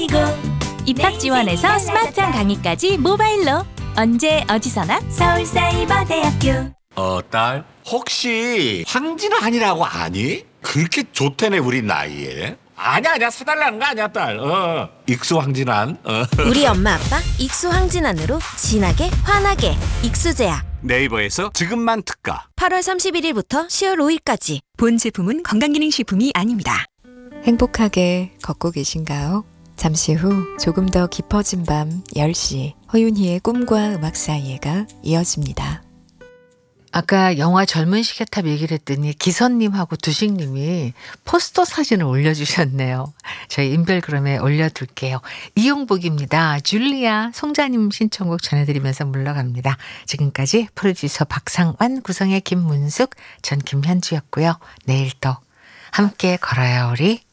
입학 지원에서 스마트한 강의까지 모바일로 언제 어디서나 서울사이버대학교. 딸, 혹시 황진환이라고 아니? 그렇게 좋다네 우리 나이에. 아니야 사달라는 거 아니야 딸. 익수 황진환. 우리 엄마 아빠 익수 황진환으로 진하게 환하게 익수제약. 네이버에서 지금만 특가. 8월 31일부터 10월 5일까지. 본 제품은 건강기능식품이 아닙니다. 행복하게 걷고 계신가요? 잠시 후 조금 더 깊어진 밤 10시 허윤희의 꿈과 음악 사이에가 이어집니다. 아까 영화 젊은 시계탑 얘기를 했더니 기선님하고 두식님이 포스터 사진을 올려주셨네요. 저희 인별그램에 올려둘게요. 이용복입니다. 줄리아 송자님 신청곡 전해드리면서 물러갑니다. 지금까지 프로듀서 박상완, 구성의 김문숙, 전 김현주였고요. 내일 또 함께 걸어요 우리.